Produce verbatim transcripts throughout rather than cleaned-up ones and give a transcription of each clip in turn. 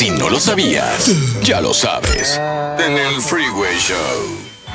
Si no lo sabías, ya lo sabes. En el Freeway Show.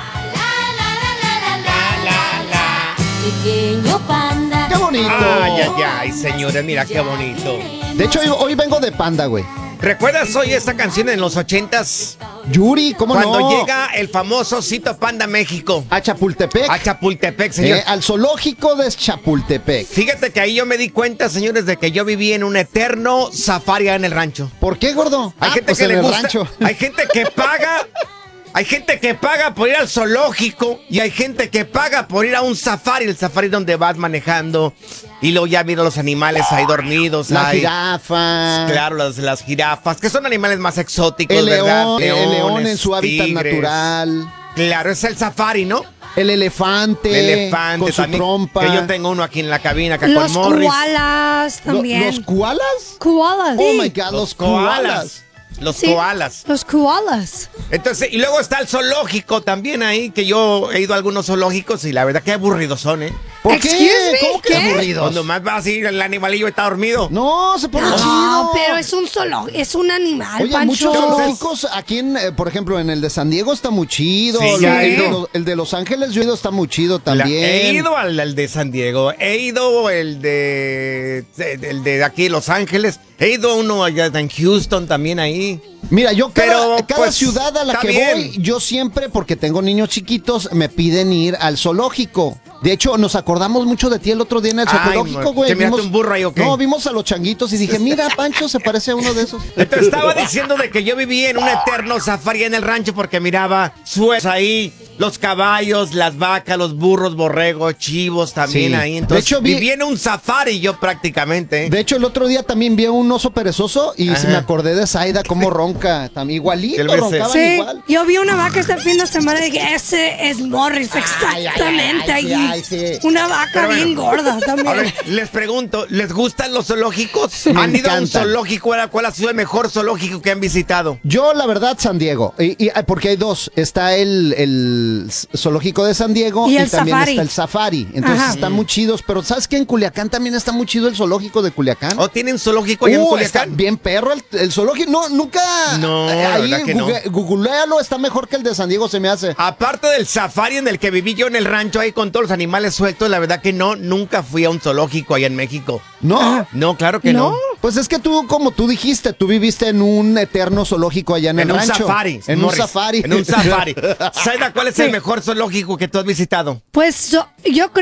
Pequeño panda. ¡Qué bonito! Ay, ay, ay, señores, mira qué bonito. De hecho, hoy, hoy vengo de Panda, güey. ¿Recuerdas hoy esta canción en los ochentas? Yuri, ¿cómo Cuando no? llega el famoso Osito Panda México. A Chapultepec. A Chapultepec, señor. Eh, al zoológico de Chapultepec. Fíjate que ahí yo me di cuenta, señores, de que yo viví en un eterno safari en el rancho. ¿Por qué, gordo? Hay Ah, gente pues que en le el gusta. rancho. Hay gente que paga. Hay gente que paga por ir al zoológico y hay gente que paga por ir a un safari, el safari donde vas manejando y luego ya mira los animales ahí dormidos. La hay, jirafa. Claro, las, las jirafas, que son animales más exóticos, El ¿verdad? león, el león en Leones, su hábitat tigres. natural. Claro, es el safari, ¿no? El elefante. El elefante con su también, trompa. que yo tengo uno aquí en la cabina acá Los con Morris. koalas Lo- también. ¿Los koalas? koalas. Oh sí. my God, los, Los koalas. koalas. Los Sí, koalas. Los koalas. Entonces, y luego está el zoológico también ahí, que yo he ido a algunos zoológicos y la verdad que aburridos son, ¿eh? ¿Por Excuse qué? me, ¿Cómo que ¿qué? aburridos? Cuando más vas a ir, el animalillo está dormido. No, se pone No, chido. pero es un solo, es un animal, Oye, Pancho. muchos zoológicos aquí, en, eh, por ejemplo, en el de San Diego está muy chido. Sí, Lo- ya he el, de ido. los, el de Los Ángeles yo he ido, está muy chido La- también. he ido al, al de San Diego, he ido el de, de- el de aquí Los Ángeles, he ido a uno allá en Houston también ahí. Mira, yo cada, Pero, cada pues, ciudad a la está que bien. voy, yo siempre, porque tengo niños chiquitos, me piden ir al zoológico. De hecho, nos acordamos mucho de ti el otro día en el Ay, zoológico, güey. ¿que miraste un burro ahí o qué? No, vimos a los changuitos y dije, mira, Pancho se parece a uno de esos. Te estaba diciendo de que yo viví en un eterno safari en el rancho porque miraba suelos ahí, los caballos, las vacas, los burros, borregos, chivos también Sí. ahí. Entonces, De hecho, vi- viví en un safari yo prácticamente. De hecho, el otro día también vi a un oso perezoso y Ajá. se me acordé de Zaida, cómo ronca. También igualito, El B C. roncaban Sí, igual. yo vi una vaca este fin de semana y dije, ese es Morris, Ay, ay, exactamente ay, ay, allí. ay, sí. Una vaca Pero bueno, bien gorda A también. ver, les pregunto, ¿les gustan los zoológicos? Me ¿Han ido a un encantan. zoológico? ¿Cuál ha sido el mejor zoológico que han visitado? Yo, la verdad, San Diego. Y, y- porque hay dos. Está el, el zoológico de San Diego Y y, el también safari. está el safari. Entonces Ajá. están muy chidos. Pero ¿sabes qué? En Culiacán también está muy chido el zoológico de Culiacán. ¿O tienen zoológico allá en Uh, Culiacán? está bien perro el, el zoológico. No, nunca. No, la ahí verdad que no. google- googlealo, está mejor que el de San Diego, se me hace. Aparte del safari en el que viví yo en el rancho ahí con todos los animales sueltos, la verdad que no, nunca fui a un zoológico allá en México. No. No, claro que no. No. Pues es que tú, como tú dijiste, tú viviste en un eterno zoológico allá en, En el un rancho. safari. En Morris, un safari. En un safari. Saida, ¿cuál es el Sí. mejor zoológico que tú has visitado? Pues so- yo creo